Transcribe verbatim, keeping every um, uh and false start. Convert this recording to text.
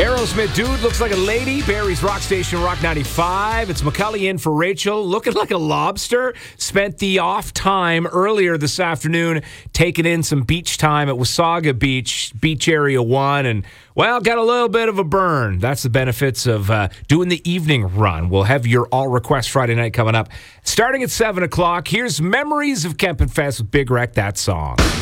Aerosmith, dude, looks like a lady. Barry's Rock Station, Rock ninety-five. It's McCully in for Rachel, looking like a lobster. Spent the off time earlier this afternoon taking in some beach time at Wasaga Beach, Beach Area one, and, well, got a little bit of a burn. That's the benefits of uh, doing the evening run. We'll have your All Request Friday night coming up. Starting at seven o'clock, here's Memories of Kempenfest with Big Wreck, that song.